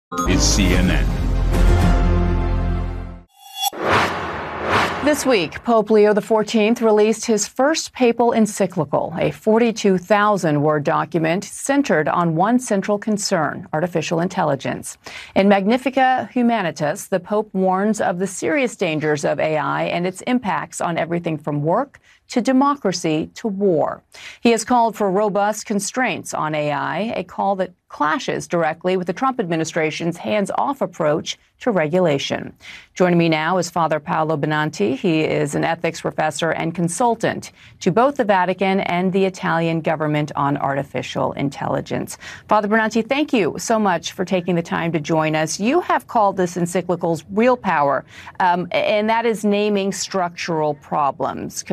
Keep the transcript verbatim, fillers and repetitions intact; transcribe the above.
is C N N. This week, Pope Leo the fourteenth released his first papal encyclical, a forty-two thousand word document centered on one central concern: artificial intelligence. In Magnificat Humanitas, the Pope warns of the serious dangers of A I and its impacts on everything from work to democracy to war. He has called for robust constraints on A I, a call that clashes directly with the Trump administration's hands-off approach to regulation. Joining me now is Father Paolo Benanti. He is an ethics professor and consultant to both the Vatican and the Italian government on artificial intelligence. Father Benanti, thank you so much for taking the time to join us. You have called this encyclical's Real Power, um, and that is naming structural problems.